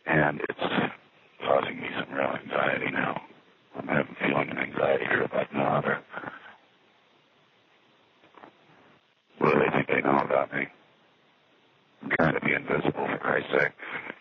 and it's causing me some real anxiety now. I'm feeling an anxiety here about no other. What do they think they know about me? I'm trying to be invisible, for Christ's sake.